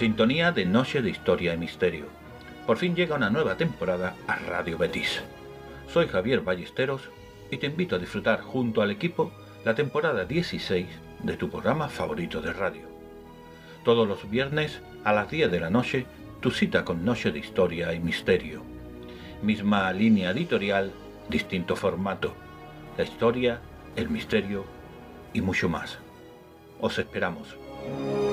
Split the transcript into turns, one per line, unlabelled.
Sintonía de Noche de Historia y Misterio. Por fin llega una nueva temporada a Radio Betis. Soy Javier Ballesteros y te invito a disfrutar junto al equipo la temporada 16 de tu programa favorito de radio. Todos los viernes a las 10 de la noche, tu cita con Noche de Historia y Misterio. Misma línea editorial, distinto formato. La historia, el misterio y mucho más. Os esperamos.